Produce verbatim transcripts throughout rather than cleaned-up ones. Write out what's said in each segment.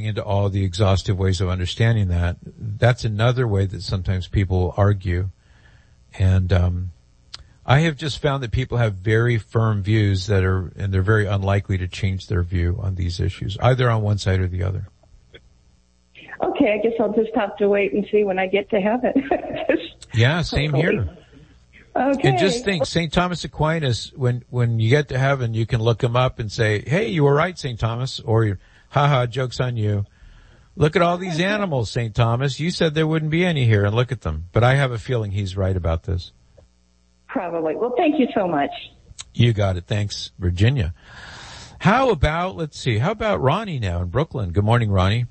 going into all the exhaustive ways of understanding that. That's another way that sometimes people argue. And, um, I have just found that people have very firm views that are, and they're very unlikely to change their view on these issues, either on one side or the other. Okay, I guess I'll just have to wait and see when I get to heaven. Yeah, same here. Okay. And just think, Saint Thomas Aquinas, when, when you get to heaven, you can look him up and say, hey, you were right, Saint Thomas, or, haha, joke's on you. Look at all these animals, Saint Thomas. You said there wouldn't be any here, and look at them. But I have a feeling he's right about this. Probably. Well, thank you so much. You got it. Thanks, Virginia. How about, let's see, how about Ronnie now in Brooklyn? Good morning, Ronnie.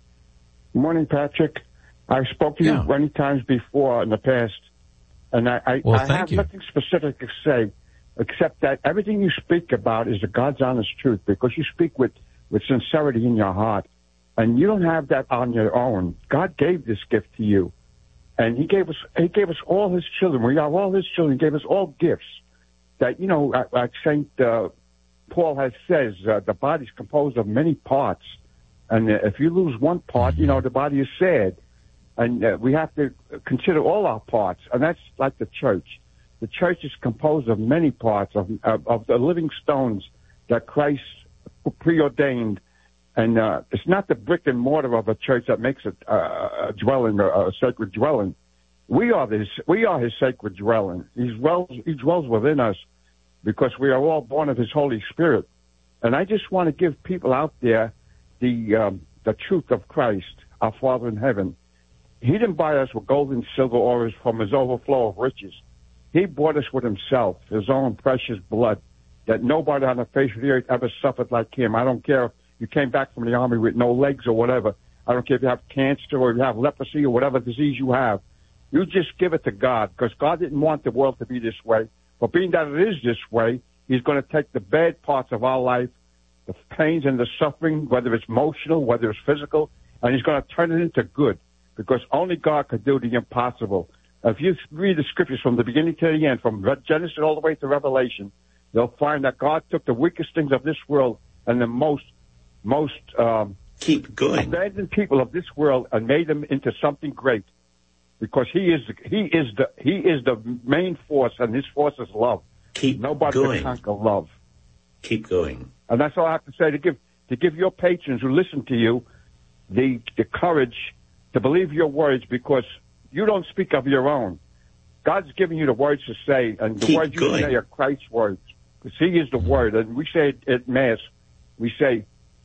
Good morning, Patrick. I've spoken to yeah. you many times before in the past, and I, I, well, I have you. nothing specific to say, except that everything you speak about is the God's honest truth, because you speak with, with sincerity in your heart, and you don't have that on your own. God gave this gift to you. And he gave us, he gave us all his children. We are all his children. He gave us all gifts that, you know, like Saint uh, Paul has says, uh, the body is composed of many parts. And uh, if you lose one part, you know, the body is sad. And uh, we have to consider all our parts. And that's like the church. The church is composed of many parts, of, of, of the living stones that Christ preordained. And uh, it's not the brick and mortar of a church that makes it uh, a dwelling, a, a sacred dwelling. We are this. We are his sacred dwelling. He dwells, he dwells within us because we are all born of his Holy Spirit. And I just want to give people out there the um, the truth of Christ, our Father in heaven. He didn't buy us with gold and silver or from his overflow of riches. He bought us with himself, his own precious blood, that nobody on the face of the earth ever suffered like him. I don't care if you came back from the army with no legs or whatever. I don't care if you have cancer or you have leprosy or whatever disease you have. You just give it to God, because God didn't want the world to be this way. But being that it is this way, he's going to take the bad parts of our life, the pains and the suffering, whether it's emotional, whether it's physical, and he's going to turn it into good, because only God could do the impossible. If you read the scriptures from the beginning to the end, from Genesis all the way to Revelation, you'll find that God took the weakest things of this world and the most most um, keep going abandoned people of this world and made them into something great, because he is he is the he is the main force, and his force is love. Keep Nobody going. can conquer love. Keep going. And that's all I have to say, to give to give your patrons who listen to you the the courage to believe your words, because you don't speak of your own. God's giving you the words to say, and the Keep words you going. say are Christ's words, because he is the word. And we say it at Mass, we say,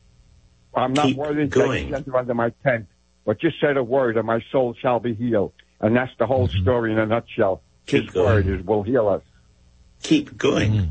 I'm not Keep worthy to going. take shelter under my tent, but just say the word and my soul shall be healed. And that's the whole story in a nutshell. Keep His going. word is, will heal us. Keep going. Mm.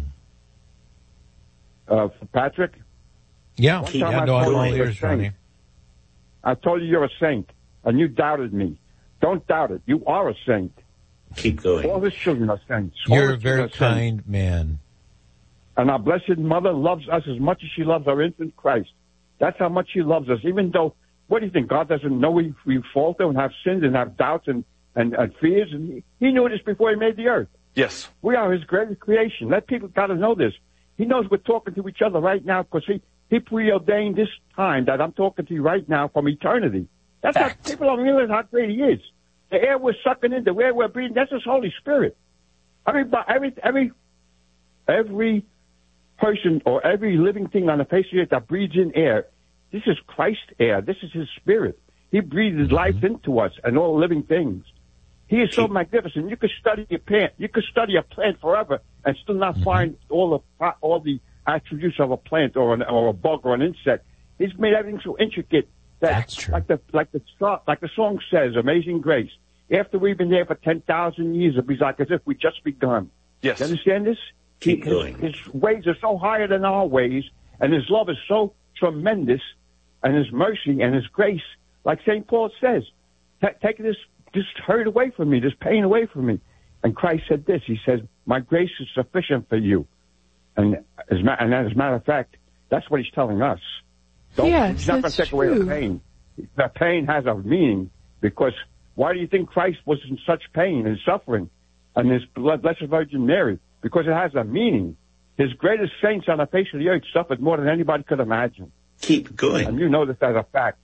Uh, Patrick? Yeah, One Keep time yeah I no, I'm told all you you're a ears, Ronnie. saint. I told you you're a saint, and you doubted me. Don't doubt it. You are a saint. Keep going. All his children are saints. All You're a his children very are saints. kind man. And our Blessed Mother loves us as much as she loves our infant Christ. That's how much she loves us, even though, what do you think, God doesn't know we, we falter and have sins and have doubts and, and, and fears? And he, he knew this before he made the earth. Yes. We are his greatest creation. Let people got to know this. He knows we're talking to each other right now, because he, he preordained this time that I'm talking to you right now from eternity. That's how people don't realize how great he is. The air we're sucking in, the air we're breathing, that's his Holy Spirit. I mean, but every, every, every person or every living thing on the face of the earth that breathes in air, this is Christ's air. This is his spirit. He breathes his life into us and all living things. He is so magnificent. You could study a plant. You could study a plant forever and still not find all the all the attributes of a plant or an, or a bug or an insect. He's made everything so intricate that, That's true. like the like the song, like the song says, "Amazing Grace." After we've been there for ten thousand years, it'll be like as if we just begun. Yes. You understand this? Keep He- going. His, his ways are so higher than our ways, and his love is so tremendous, and his mercy and his grace, like Saint Paul says, take this, this hurt away from me, this pain away from me. And Christ said this, he says, my grace is sufficient for you. And as, ma- and as a matter of fact, that's what he's telling us. Don't, Yes, he's not going to that's take away the true. pain. The pain has a meaning, because why do you think Christ was in such pain and suffering? And his Blessed Virgin Mary? Because it has a meaning. His greatest saints on the face of the earth suffered more than anybody could imagine. Keep going. And you know this as a fact.